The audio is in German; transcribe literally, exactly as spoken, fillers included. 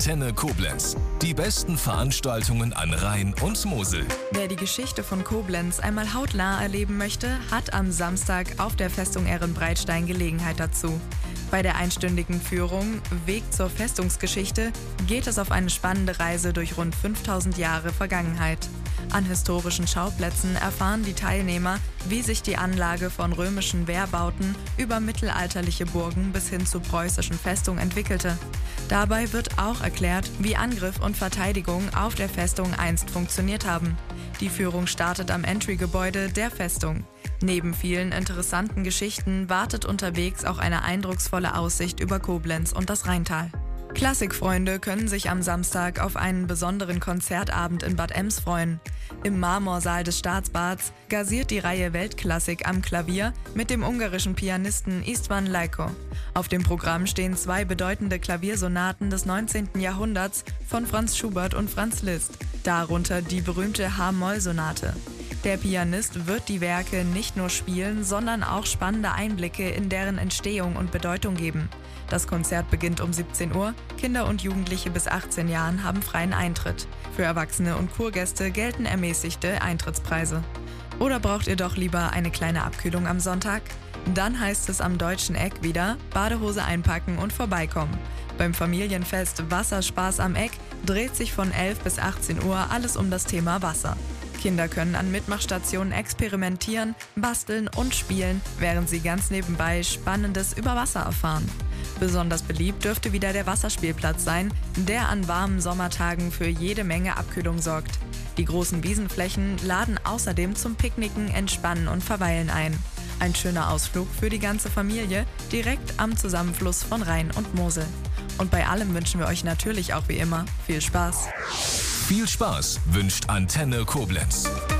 Antenne Koblenz. Die besten Veranstaltungen an Rhein und Mosel. Wer die Geschichte von Koblenz einmal hautnah erleben möchte, hat am Samstag auf der Festung Ehrenbreitstein Gelegenheit dazu. Bei der einstündigen Führung Weg zur Festungsgeschichte geht es auf eine spannende Reise durch rund fünftausend Jahre Vergangenheit. An historischen Schauplätzen erfahren die Teilnehmer, wie sich die Anlage von römischen Wehrbauten über mittelalterliche Burgen bis hin zu preußischen Festungen entwickelte. Dabei wird auch erklärt, wie Angriff und Verteidigung auf der Festung einst funktioniert haben. Die Führung startet am Entry-Gebäude der Festung. Neben vielen interessanten Geschichten wartet unterwegs auch eine eindrucksvolle Aussicht über Koblenz und das Rheintal. Klassikfreunde können sich am Samstag auf einen besonderen Konzertabend in Bad Ems freuen. Im Marmorsaal des Staatsbads gaziert die Reihe Weltklassik am Klavier mit dem ungarischen Pianisten István Lajkó. Auf dem Programm stehen zwei bedeutende Klaviersonaten des neunzehnten Jahrhunderts von Franz Schubert und Franz Liszt, darunter die berühmte H-Moll-Sonate. Der Pianist wird die Werke nicht nur spielen, sondern auch spannende Einblicke in deren Entstehung und Bedeutung geben. Das Konzert beginnt um siebzehn Uhr. Kinder und Jugendliche bis achtzehn Jahren haben freien Eintritt. Für Erwachsene und Kurgäste gelten ermäßigte Eintrittspreise. Oder braucht ihr doch lieber eine kleine Abkühlung am Sonntag? Dann heißt es am Deutschen Eck wieder Badehose einpacken und vorbeikommen. Beim Familienfest Wasserspaß am Eck dreht sich von elf bis achtzehn Uhr alles um das Thema Wasser. Kinder können an Mitmachstationen experimentieren, basteln und spielen, während sie ganz nebenbei Spannendes über Wasser erfahren. Besonders beliebt dürfte wieder der Wasserspielplatz sein, der an warmen Sommertagen für jede Menge Abkühlung sorgt. Die großen Wiesenflächen laden außerdem zum Picknicken, Entspannen und Verweilen ein. Ein schöner Ausflug für die ganze Familie, direkt am Zusammenfluss von Rhein und Mosel. Und bei allem wünschen wir euch natürlich auch wie immer viel Spaß. Viel Spaß wünscht Antenne Koblenz.